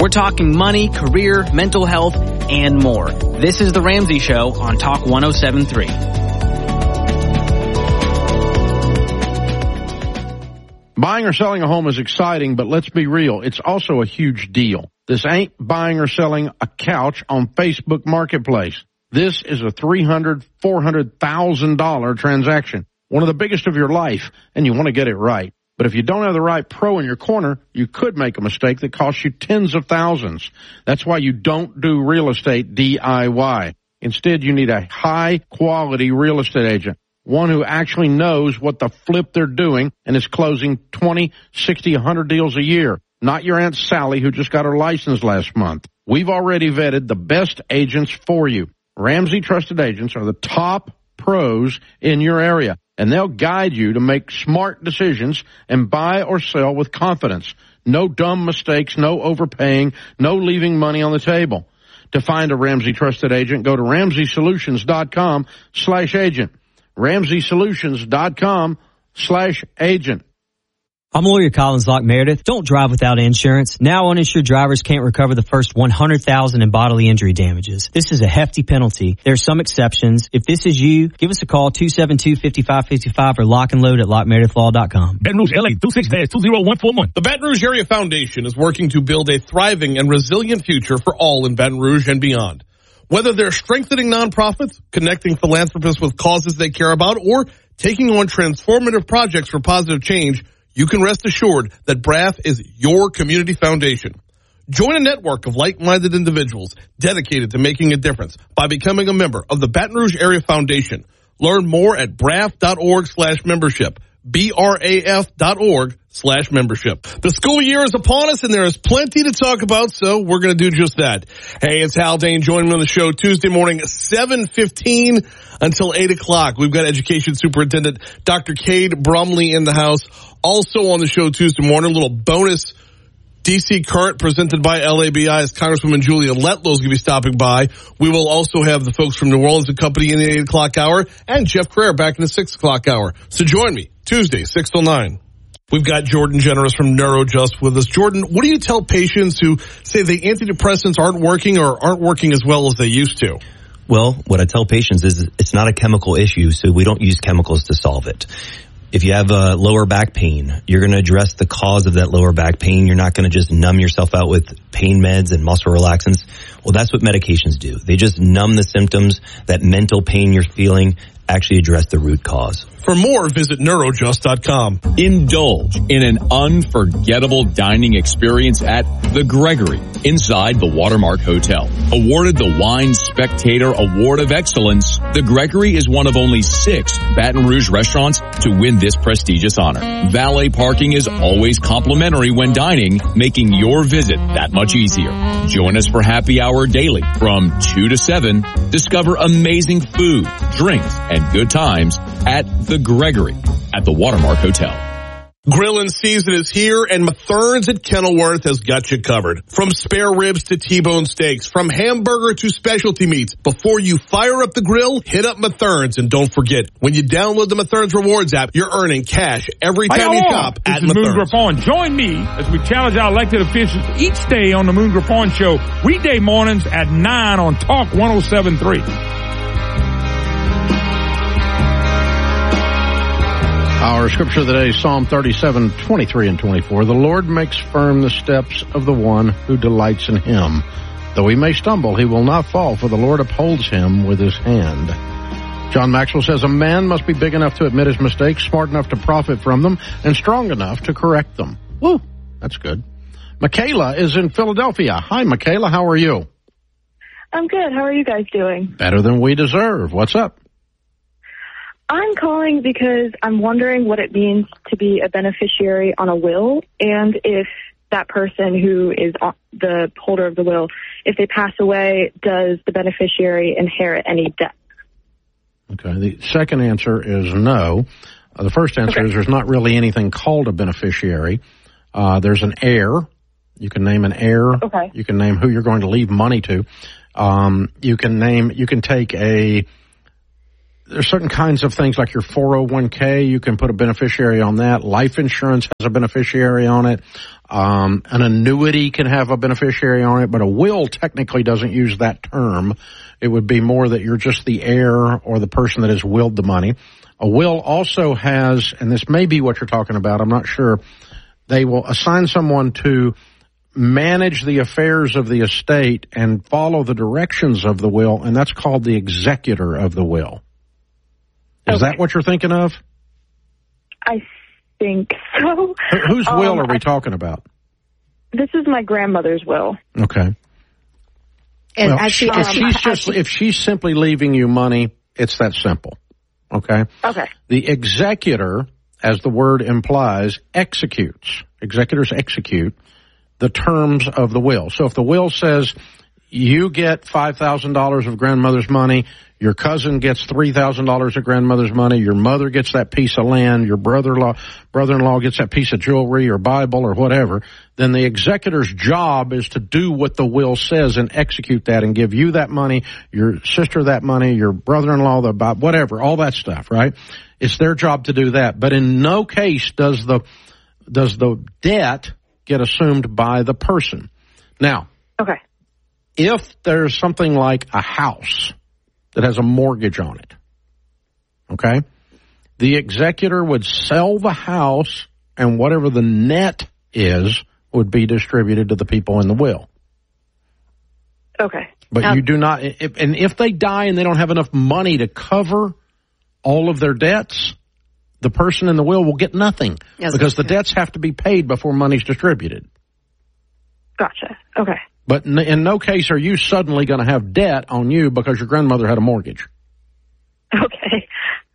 We're talking money, career, mental health, and more. This is The Ramsey Show on Talk 107.3. Buying or selling a home is exciting, but let's be real, it's also a huge deal. This ain't buying or selling a couch on Facebook Marketplace. This is a $300,000, $400,000 transaction, one of the biggest of your life, and you want to get it right. But if you don't have the right pro in your corner, you could make a mistake that costs you tens of thousands. That's why you don't do real estate DIY. Instead, you need a high-quality real estate agent, one who actually knows what the flip they're doing and is closing 20, 60, 100 deals a year. Not your Aunt Sally who just got her license last month. We've already vetted the best agents for you. Ramsey Trusted Agents are the top pros in your area, and they'll guide you to make smart decisions and buy or sell with confidence. No dumb mistakes, no overpaying, no leaving money on the table. To find a Ramsey Trusted Agent, go to RamseySolutions.com/agent. RamseySolutions.com/agent. I'm lawyer Collins Locke Meredith. Don't drive without insurance. Now uninsured drivers can't recover the first $100,000 in bodily injury damages. This is a hefty penalty. There are some exceptions. If this is you, give us a call, 272-5555 or lock and load at lockmeredithlaw.com. Baton Rouge, LA, 26-20141. The Baton Rouge Area Foundation is working to build a thriving and resilient future for all in Baton Rouge and beyond. Whether they're strengthening nonprofits, connecting philanthropists with causes they care about, or taking on transformative projects for positive change, you can rest assured that BRAF is your community foundation. Join a network of like-minded individuals dedicated to making a difference by becoming a member of the Baton Rouge Area Foundation. Learn more at braf.org/membership. BRAF.org/membership. The school year is upon us, and there is plenty to talk about, so we're going to do just that. Hey, it's Hal Dane joining me on the show Tuesday morning, 7:15 until 8 o'clock. We've got Education Superintendent Dr. Cade Brumley in the house. Also on the show Tuesday morning, a little bonus D.C. Current presented by LABI's Congresswoman Julia Letlow is going to be stopping by. We will also have the folks from New Orleans and Company in the 8 o'clock hour, and Jeff Crair back in the 6 o'clock hour. So join me Tuesday, 6 till 9. We've got Jordan Generous from NeuroJust with us. Jordan, what do you tell patients who say the antidepressants aren't working or aren't working as well as they used to? Well, what I tell patients is it's not a chemical issue, so we don't use chemicals to solve it. If you have lower back pain, you're going to address the cause of that lower back pain. You're not going to just numb yourself out with pain meds and muscle relaxants. Well, that's what medications do. They just numb the symptoms. That mental pain you're feeling, actually address the root cause. For more, visit neurojust.com. Indulge in an unforgettable dining experience at The Gregory inside the Watermark Hotel. Awarded the Wine Spectator Award of Excellence, The Gregory is one of only 6 Baton Rouge restaurants to win this prestigious honor. Valet parking is always complimentary when dining, making your visit that much easier. Join us for happy hour daily from 2 to 7. Discover amazing food, drinks, and good times at The Gregory at the Watermark Hotel. Grillin' season is here, and Mathern's at Kenilworth has got you covered. From spare ribs to T-bone steaks, from hamburger to specialty meats. Before you fire up the grill, hit up Mathern's, and don't forget, when you download the Mathern's Rewards app, you're earning cash every time you shop at Mathern's. Moon Griffon. Join me as we challenge our elected officials each day on the Moon Griffon Show, weekday mornings at 9 on Talk 107.3. Our scripture of the day is Psalm 37:23 and 24. The Lord makes firm the steps of the one who delights in him. Though he may stumble, he will not fall, for the Lord upholds him with his hand. John Maxwell says a man must be big enough to admit his mistakes, smart enough to profit from them, and strong enough to correct them. Woo, that's good. Michaela is in Philadelphia. Hi, Michaela. How are you? I'm good. How are you guys doing? Better than we deserve. What's up? I'm calling because I'm wondering what it means to be a beneficiary on a will, and if that person who is the holder of the will, if they pass away, does the beneficiary inherit any debt? Okay. The second answer is no. The first answer is there's not really anything called a beneficiary. There's an heir. You can name an heir. Okay. You can name who you're going to leave money to. You can take a there's certain kinds of things like your 401k. You can put a beneficiary on that. Life insurance has a beneficiary on it. An annuity can have a beneficiary on it, but a will technically doesn't use that term. It would be more that you're just the heir or the person that has willed the money. A will also has, and this may be what you're talking about, I'm not sure, they will assign someone to manage the affairs of the estate and follow the directions of the will, and that's called the executor of the will. Is that what you're thinking of? I think so. Whose will are we talking about? This is my grandmother's will. Okay. And well, actually, if she's simply leaving you money, it's that simple. Okay? Okay. The executor, as the word implies, executes. Executors execute the terms of the will. So if the will says you get $5,000 of grandmother's money, your cousin gets $3,000 of grandmother's money, your mother gets that piece of land, your brother-in-law gets that piece of jewelry or Bible or whatever, then the executor's job is to do what the will says and execute that and give you that money, your sister that money, your brother-in-law the Bible, whatever, all that stuff, right? It's their job to do that. But in no case does the debt get assumed by the person. Now, okay, if there's something like a house that has a mortgage on it, okay, the executor would sell the house and whatever the net is would be distributed to the people in the will. Okay. But you do not, and if they die and they don't have enough money to cover all of their debts, the person in the will get nothing because the debts have to be paid before money's distributed. Gotcha. Okay. But in no case are you suddenly going to have debt on you because your grandmother had a mortgage. Okay.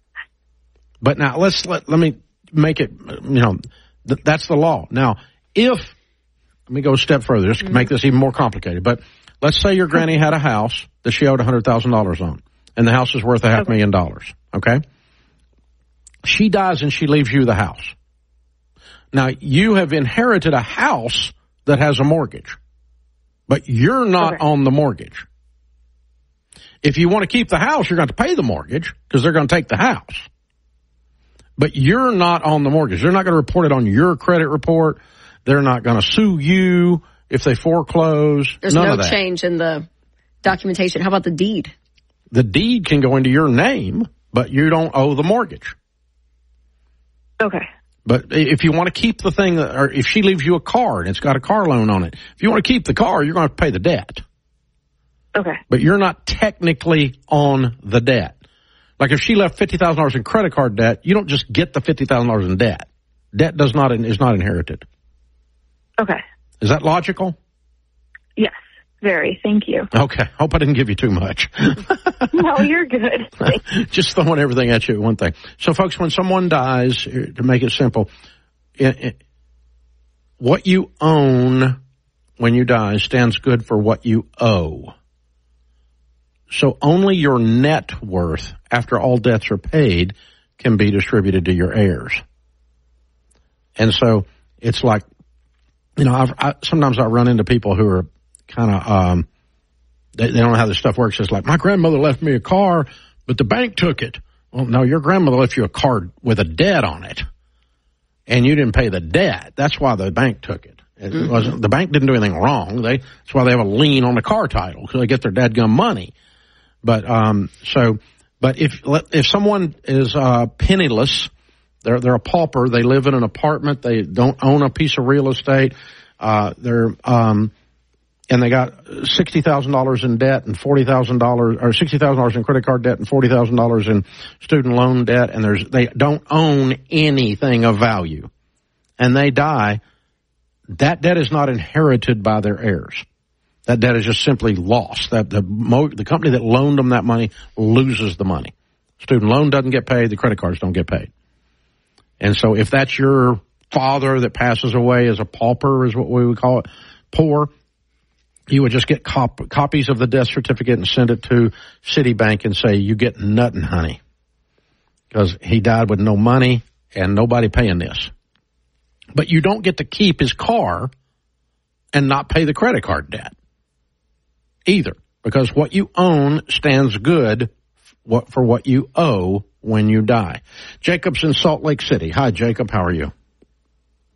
But now let me make it, that's the law. Now, let me go a step further just to make this even more complicated. But let's say your granny had a house that she owed $100,000 on, and the house is worth $500,000. Okay. She dies and she leaves you the house. Now, you have inherited a house that has a mortgage, but you're not on the mortgage. If you want to keep the house, you're going to pay the mortgage because they're going to take the house. But you're not on the mortgage. They're not going to report it on your credit report. They're not going to sue you if they foreclose. There's no change in the documentation. How about the deed? The deed can go into your name, but you don't owe the mortgage. Okay. But if you want to keep the thing, or if she leaves you a car and it's got a car loan on it, if you want to keep the car, you're going to have to pay the debt. Okay. But you're not technically on the debt. Like if she left $50,000 in credit card debt, you don't just get the $50,000 in debt. Debt is not inherited. Okay. Is that logical? Yes, very. Thank you. Okay. Hope I didn't give you too much. No, you're good. Just throwing everything at you at one thing. So, folks, when someone dies, to make it simple, what you own when you die stands good for what you owe. So only your net worth, after all debts are paid, can be distributed to your heirs. And so it's like, sometimes I run into people who are kind of, they don't know how this stuff works. It's like, my grandmother left me a car, but the bank took it. Well, no, your grandmother left you a car with a debt on it, and you didn't pay the debt. That's why the bank took it. It wasn't, the bank didn't do anything wrong. That's why they have a lien on the car title, because they get their dadgum money. But if someone is penniless, they're a pauper. They live in an apartment. They don't own a piece of real estate. And they got $60,000 in debt and $40,000, or $60,000 in credit card debt and $40,000 in student loan debt, and they don't own anything of value, and they die. That debt is not inherited by their heirs. That debt is just simply lost. That the company that loaned them that money loses the money. Student loan doesn't get paid. The credit cards don't get paid. And so if that's your father that passes away as a pauper, is what we would call it, poor, you would just get copies of the death certificate and send it to Citibank and say, you get nothing, honey, because he died with no money and nobody paying this. But you don't get to keep his car and not pay the credit card debt either, because what you own stands good for what you owe when you die. Jacob's in Salt Lake City. Hi, Jacob. How are you?